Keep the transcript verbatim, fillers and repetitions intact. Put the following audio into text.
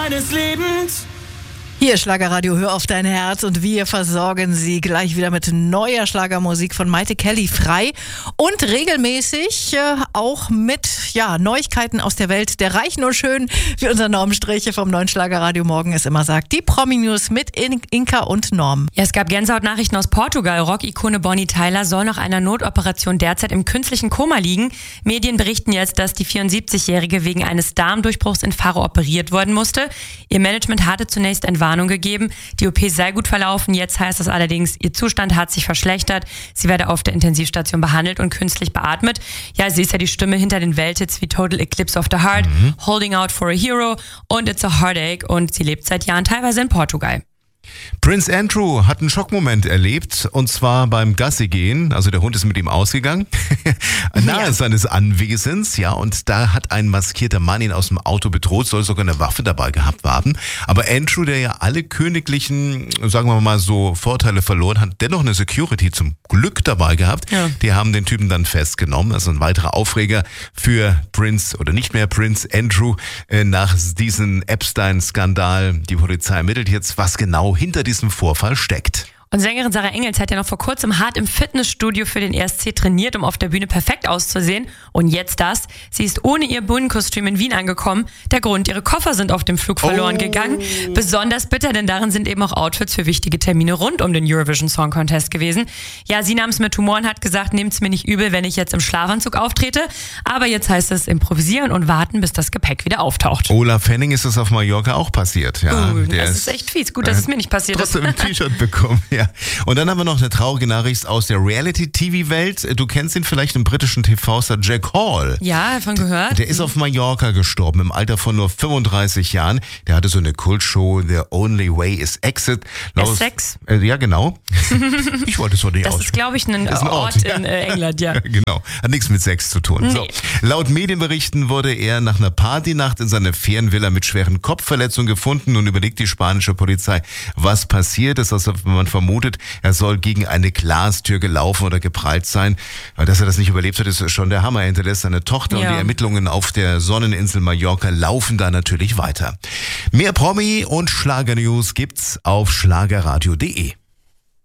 meines Lebens. Hier Schlagerradio, hör auf dein Herz und wir versorgen Sie gleich wieder mit neuer Schlagermusik von Maite Kelly frei und regelmäßig äh, auch mit ja, Neuigkeiten aus der Welt der Reichen und Schönen, wie unser Norm Striche vom neuen Schlagerradio morgen es immer sagt. Die Promi-News mit In- Inka und Norm. Ja, es gab Gänsehautnachrichten aus Portugal. Rock-Ikone Bonnie Tyler soll nach einer Notoperation derzeit im künstlichen Koma liegen. Medien berichten jetzt, dass die vierundsiebzigjährige wegen eines Darmdurchbruchs in Faro operiert worden musste. Ihr Management hatte zunächst ein Warnung gegeben. Die O P sei gut verlaufen. Jetzt heißt es allerdings, ihr Zustand hat sich verschlechtert. Sie werde auf der Intensivstation behandelt und künstlich beatmet. Ja, sie ist ja die Stimme hinter den Welthits wie Total Eclipse of the Heart, mhm. Holding Out for a Hero und It's a Heartache. Und sie lebt seit Jahren teilweise in Portugal. Prince Andrew hat einen Schockmoment erlebt, und zwar beim Gassigehen. Also der Hund ist mit ihm ausgegangen, nahe ja. seines Anwesens, ja, und da hat ein maskierter Mann ihn aus dem Auto bedroht, soll sogar eine Waffe dabei gehabt haben. Aber Andrew, der ja alle königlichen, sagen wir mal so, Vorteile verloren hat, dennoch eine Security zum Glück dabei gehabt. Ja. Die haben den Typen dann festgenommen. Also ein weiterer Aufreger für Prince, oder nicht mehr Prince Andrew, äh, nach diesem Epstein-Skandal. Die Polizei ermittelt jetzt, was genau hinter diesem Vorfall steckt. Und Sängerin Sarah Engels hat ja noch vor kurzem hart im Fitnessstudio für den E S C trainiert, um auf der Bühne perfekt auszusehen. Und jetzt das. Sie ist ohne ihr Bullenkostüm in Wien angekommen. Der Grund, ihre Koffer sind auf dem Flug verloren oh. gegangen. Besonders bitter, denn darin sind eben auch Outfits für wichtige Termine rund um den Eurovision Song Contest gewesen. Ja, sie nahm es mit Humor und hat gesagt, nehmt's mir nicht übel, wenn ich jetzt im Schlafanzug auftrete. Aber jetzt heißt es improvisieren und warten, bis das Gepäck wieder auftaucht. Olaf Henning ist es auf Mallorca auch passiert. Ja, uh, der das ist echt fies. Gut, dass äh, es mir nicht passiert ist. Trotzdem ein T-Shirt bekommen, ja. Und dann haben wir noch eine traurige Nachricht aus der Reality-T V-Welt. Du kennst ihn vielleicht, im britischen T V-Star Jack Hall. Ja, davon gehört. Der ist auf Mallorca gestorben, im Alter von nur fünfunddreißig Jahren. Der hatte so eine Kultshow, The Only Way is Exit. Laus, Sex? Äh, ja, genau. Ich wollte es so nicht Das aussprechen. ist, glaube ich, ein, ein Ort, Ort in äh, England, ja. Genau, hat nichts mit Sex zu tun. Nee. So. Laut Medienberichten wurde er nach einer Partynacht in seiner Ferienvilla mit schweren Kopfverletzungen gefunden. Nun überlegt die spanische Polizei, was passiert ist. Also man vermutet, er soll gegen eine Glastür gelaufen oder geprallt sein. Dass er das nicht überlebt hat, ist schon der Hammer. Er hinterlässt seine Tochter ja. und die Ermittlungen auf der Sonneninsel Mallorca laufen da natürlich weiter. Mehr Promi- und Schlager-News gibt's auf schlagerradio punkt de.